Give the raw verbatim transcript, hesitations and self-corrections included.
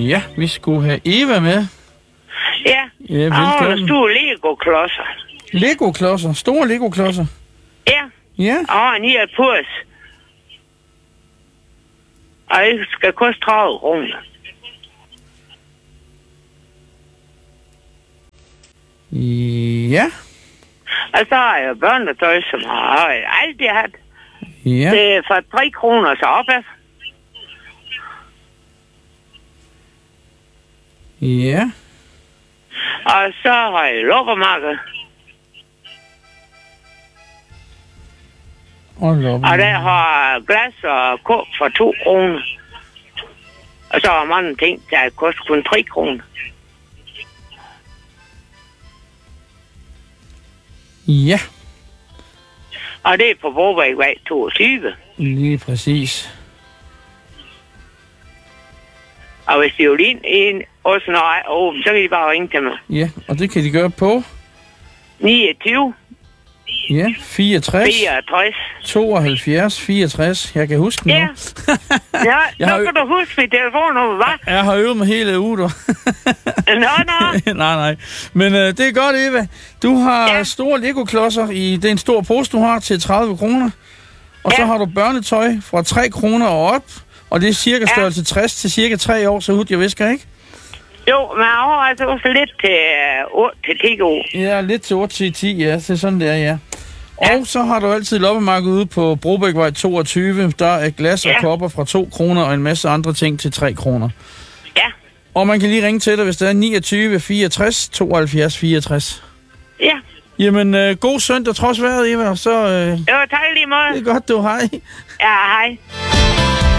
Ja, vi skulle have Eva med. Ja, Ja, og hun har velkommen. store Lego-klodser. Lego-klodser. Store Lego-klodser. Ja, Ja. og en i et purs. Og det skal koste tredive kroner. Ja. Og så har jeg børnetøj, som har altid haft. Ja. Det er fra tre kroner så opad. Ja. Og så har jeg loppermarked. Og loppe. Og der har glas og kåb for to kroner. Og så har mange ting, der koster kun tre kroner. Ja. Og det er på Brobergvej toogtyve. Lige præcis. Og hvis de vil ind en, også når jeg er åben, så kan de bare ringe til mig. Ja, og det kan de gøre på. niogtyve Ja, fireogtres. fireogtres. tooghalvfjerds, fireogtres. Jeg kan huske den Ja. nu. Ja, Jeg så har- kan du huske mit telefonnummer, hva'? Jeg har øvet mig hele ugen, du. Nå, nå. nej, nej. Men øh, det er godt, Eva. Du har Ja. ja. store Lego-klodser i... Det er en stor pose, du har til tredive kroner. Og ja. så Ja. har du børnetøj fra tre kroner og op. Og det er cirka Ja. størrelse tres til cirka tre år, så ud jeg visker, ikke? Jo, men jeg har altså også lidt til otte til ti år. Ja, lidt til otte til ti, ja. Det er sådan, det er, ja. Ja. Og så har du altid loppemarked ude på Brobergvej toogtyve. Der er glas og Ja. kopper fra to kroner og en masse andre ting til tre kroner. Ja, Og man kan lige ringe til dig, hvis det er niogtyve fireogtres tooghalvfjerds fireogtres. ja. Jamen, øh, god søndag trods vejret, Eva. Så øh, Jo, tak lige måde. det er godt, du hej. Ja, hej.